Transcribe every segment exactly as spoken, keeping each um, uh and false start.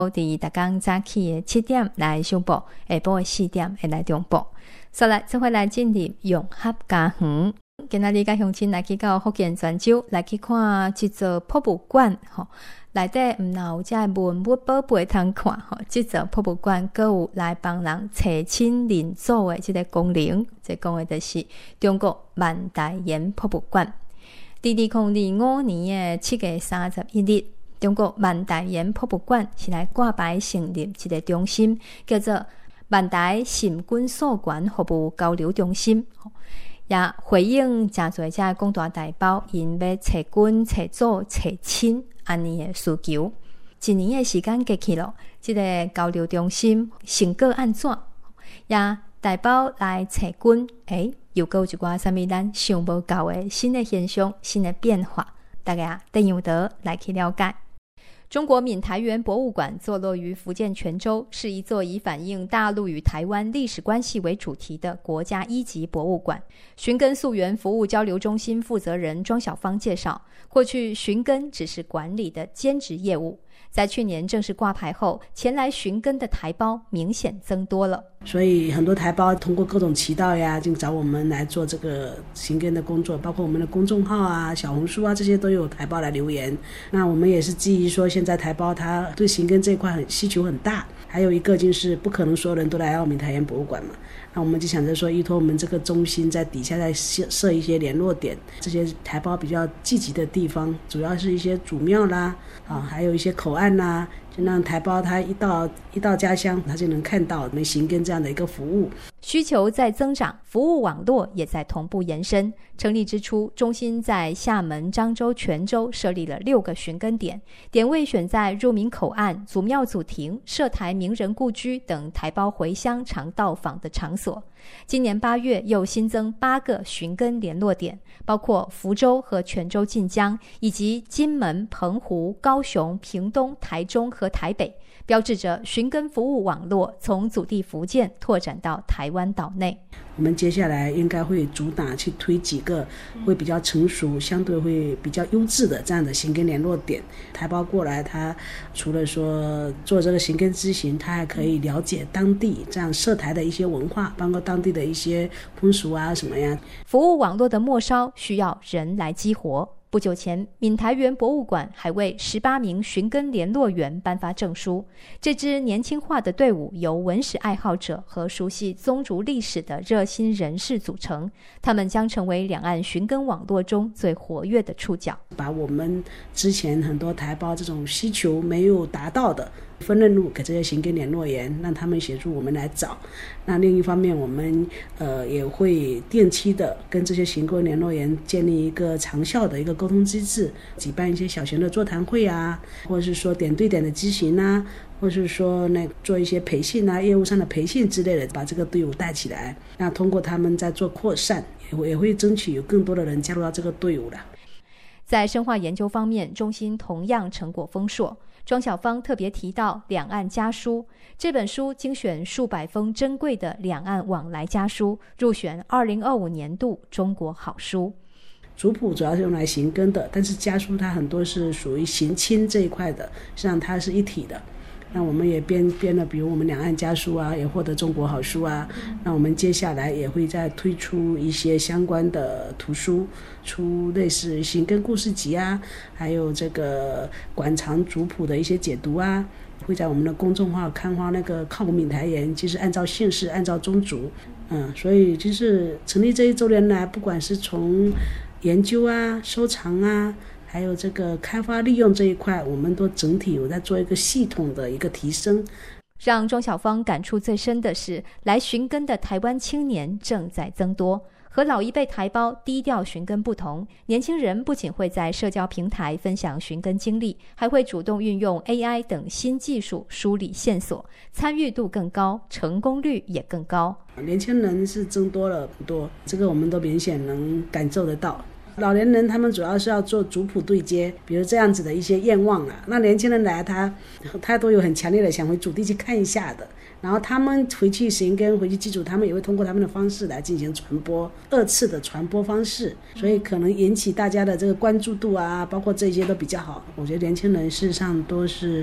伫逐天早起的七点来首播，下晡的四点会来重播。所来这回来进入融合家园，今仔日甲乡亲来去到福建泉州来去看这座博物馆吼。内底毋但有遮文物宝贝通看吼，即座博物馆阁有来帮人找亲认祖的即个功能，即讲的就是中国万代岩博物馆。伫二零二五年的七月三十一日，中国万代岩博物馆是来挂牌成立一个中心，叫做万代新军所馆服务交流中心，也回应真侪遮广大同胞因要找君、找祖、找亲安尼的需求。一年的时间过去了，这个交流中心成果安怎？也同胞来找君，诶，又有一寡啥物咱想无到的新的现象、新的变化，大家等样得来去了解。中国闽台园博物馆坐落于福建泉州，是一座以反映大陆与台湾历史关系为主题的国家一级博物馆。寻根溯源服务交流中心负责人庄小芳介绍，过去寻根只是管理的兼职业务，在去年正式挂牌后，前来寻根的台胞明显增多了。 所以很多台胞通过各种渠道呀，就找我们来做这个寻根的工作，包括我们的公众号啊、小红书啊，这些都有台胞来留言。那我们也是基于说，现在台胞他对寻根这一块很需求很大，还有一个就是不可能所有人都来到闽台园博物馆嘛。那我们就想着说，依托我们这个中心在底下再设一些联络点，这些台胞比较聚集的地方，主要是一些祖庙啦，啊，还有一些口岸啦，就让台胞他一到一到家乡，他就能看到我们寻根这样的一个服务。 需求在增长，服务网络也在同步延伸。成立之初，中心在厦门、漳州、泉州设立了六个寻根点，点位选在入民口岸、祖庙祖庭、社台名人故居等台胞回乡常到访的场所。今年八月又新增八个寻根联络点，包括福州和泉州晋江，以及金门、澎湖、高雄、屏东、台中和台北，标志着寻根服务网络从祖地福建拓展到台湾岛内。 我们接下来应该会主打去推几个会比较成熟、相对会比较优质的这样的寻根联络点。台胞过来，他除了说做这个寻根咨询，他还可以了解当地这样社台的一些文化，包括当地的一些风俗啊什么呀。 服务网络的末梢需要人来激活。不久前，闽台园博物馆还为十八名寻根联络员颁发证书。这支年轻化的队伍由文史爱好者和熟悉宗族历史的热心人士组成，他们将成为两岸寻根网络中最活跃的触角。 把我们之前很多台胞这种需求没有达到的分任务给这些寻根联络员，让他们协助我们来找。那另一方面，我们呃也会定期的跟这些寻根联络员建立一个长效的一个沟通机制，举办一些小型的座谈会啊，或者是说点对点的咨询啊，或者是说那做一些培训啊，业务上的培训之类的，把这个队伍带起来。那通过他们在做扩散，也会也会争取有更多的人加入到这个队伍了。 在深化研究方面，中心同样成果丰硕。庄小芳特别提到《两岸家书》这本书，精选数百封珍贵的两岸往来家书，入选二零二五年度中国好书。 族谱主要是用来寻根的，但是家书它很多是属于寻亲这一块的，实际上它是一体的。那我们也编编了，比如我们两岸家书啊，也获得中国好书啊。那我们接下来也会再推出一些相关的图书，出类似寻根故事集啊，还有这个馆藏族谱的一些解读啊，会在我们的公众号刊发那个靠谱闽台园，就是按照姓氏、按照宗族，嗯，所以就是成立这一周年来，不管是从研究啊、收藏啊，还有这个开发利用这一块，我们都整体有在做一个系统的一个提升。 让庄小芳感触最深的是，来寻根的台湾青年正在增多。和老一辈台胞低调寻根不同，年轻人不仅会在社交平台分享寻根经历，还会主动运用 A I 等新技术梳理线索，参与度更高，成功率也更高。 年轻人是增多了很多，这个我们都明显能感受得到。老年人他们主要是要做族谱对接，比如这样子的一些愿望啊，那年轻人来他他都有很强烈的想回祖地去看一下的，然后他们回去寻根回去祭祖，他们也会通过他们的方式来进行传播，二次的传播方式，所以可能引起大家的这个关注度啊，包括这些都比较好。我觉得年轻人事实上都是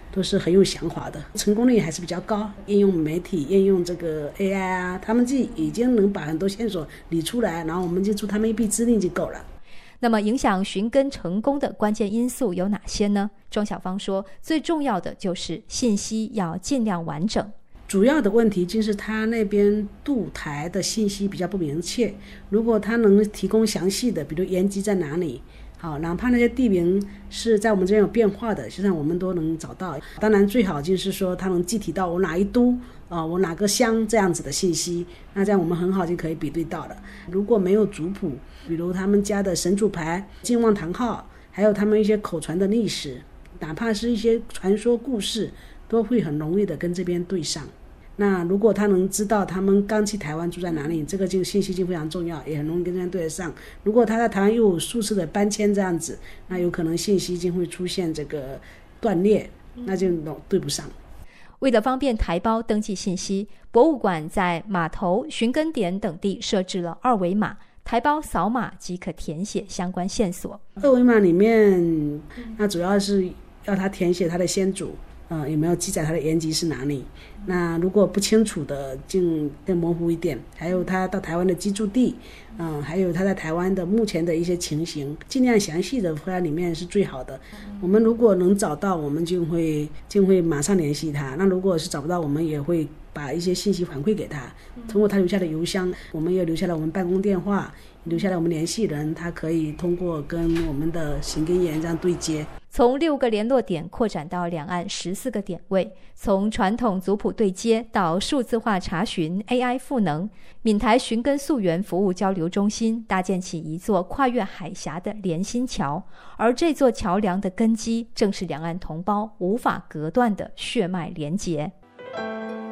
都是很有想法的，成功率还是比较高。应用媒体，应用这个 A I 啊，他们自己已经能把很多线索理出来，然后我们就助他们一臂之力就够了。 那么影响寻根成功的关键因素有哪些呢？庄小芳说，最重要的就是信息要尽量完整。 主要的问题就是他那边渡台的信息比较不明确，如果他能提供详细的，比如延吉在哪里，好，哪怕那些地名是在我们这边有变化的，实际上我们都能找到。当然最好就是说他能具体到我哪一都啊、呃，我哪个乡这样子的信息，那这样我们很好就可以比对到了。如果没有族谱，比如他们家的神主牌、晋望堂号，还有他们一些口传的历史，哪怕是一些传说故事，都会很容易的跟这边对上。那如果他能知道他们刚去台湾住在哪里，这个就信息就非常重要，也很容易跟这边对得上。如果他在台湾又有数次的搬迁这样子，那有可能信息就会出现这个断裂，那就对不上。 为了方便台胞登记信息，博物馆在码头、寻根点等地设置了二维码，台胞扫码即可填写相关线索。 二维码里面，那主要是要他填写他的先祖，呃，有没有记载他的延吉是哪里？那如果不清楚的，就更模糊一点。还有他到台湾的居住地，嗯、呃，还有他在台湾的目前的一些情形，尽量详细的放在里面是最好的。我们如果能找到，我们就会就会马上联系他。那如果是找不到，我们也会把一些信息反馈给他。通过他留下的邮箱，我们也留下了我们办公电话，留下来我们联系人，他可以通过跟我们的寻根员这样对接。 从六个联络点扩展到两岸十四个点位，从传统族谱对接到数字化查询 A I 赋能，闽台寻根溯源服务交流中心搭建起一座跨越海峡的连心桥，而这座桥梁的根基正是两岸同胞无法隔断的血脉连结。